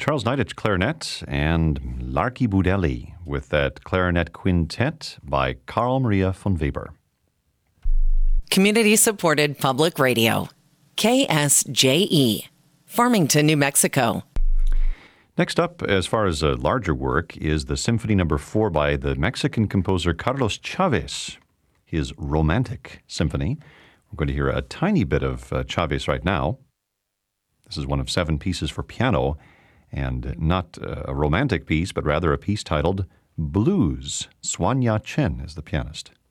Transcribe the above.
Charles Knight at clarinet and Larky Budelli with that clarinet quintet by Carl Maria von Weber. Community-supported public radio. KSJE, Farmington, New Mexico. Next up, as far as a larger work, is the Symphony No. 4 by the Mexican composer Carlos Chavez, his Romantic Symphony. We're going to hear a tiny bit of Chavez right now. This is one of 7 pieces for piano, and not a romantic piece, but rather a piece titled Blues. Suanya Chen is the pianist.